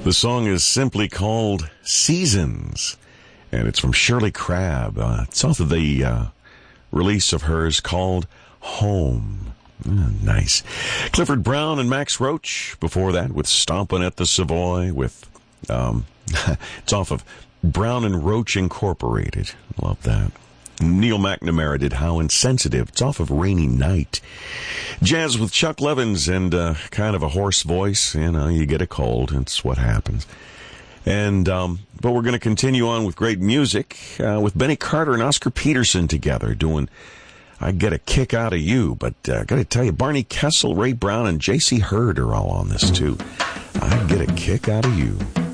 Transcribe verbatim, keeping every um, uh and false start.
The song is simply called Seasons, and it's from Shirley Crabb. Uh, it's off of the uh, release of hers called Home. Oh, nice. Clifford Brown and Max Roach before that with Stompin' at the Savoy with, um, it's off of Brown and Roach Incorporated. Love that. Neil McNamara did How Insensitive. It's off of Rainy Night. Jazz with Chuck Levins and uh, kind of a hoarse voice. You know, you get a cold. It's what happens. And um, but we're going to continue on with great music uh, with Benny Carter and Oscar Peterson together doing I Get a Kick Out of You. But I uh, got to tell you, Barney Kessel, Ray Brown, and J C Hurd are all on this too. I Get a Kick Out of You.